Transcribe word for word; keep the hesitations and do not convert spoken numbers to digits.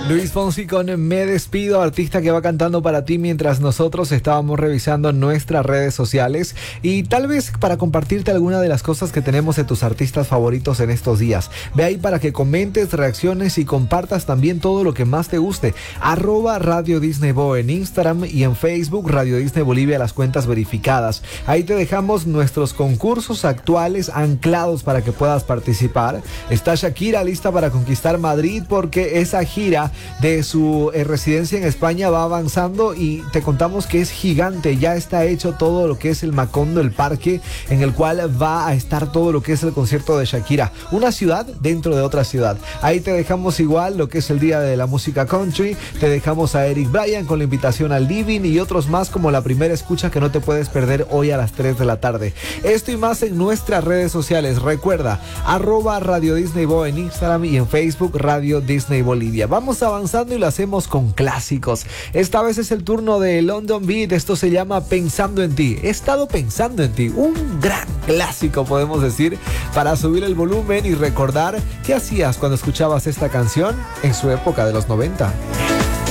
Luis Fonsi con Me Despido, artista que va cantando para ti mientras nosotros estábamos revisando nuestras redes sociales y tal vez para compartirte alguna de las cosas que tenemos de tus artistas favoritos en estos días. Ve ahí para que comentes, reacciones y compartas también todo lo que más te guste. Arroba Radio Disney Bo en Instagram y en Facebook Radio Disney Bolivia, las cuentas verificadas. Ahí te dejamos nuestros concursos actuales anclados para que puedas participar. Está Shakira lista para conquistar Madrid porque esa gira de su eh, residencia en España va avanzando y te contamos que es gigante. Ya está hecho todo lo que es el Macondo, el parque en el cual va a estar todo lo que es el concierto de Shakira. Una ciudad dentro de otra ciudad. Ahí te dejamos igual lo que es el Día de la Música Country. Te dejamos a Eric Bryan con la invitación al Living y otros más como la primera escucha que no te puedes perder hoy a las tres de la tarde. Esto y más en nuestras redes sociales. Recuerda, arroba Radio Disney Bo en Instagram y en Facebook Radio Disney Bolivia. Vamos avanzando y lo hacemos con clásicos. Esta vez es el turno de London Beat. Esto se llama Pensando en ti. He estado pensando en ti. Un gran clásico, podemos decir, para subir el volumen y recordar qué hacías cuando escuchabas esta canción en su época de los noventa.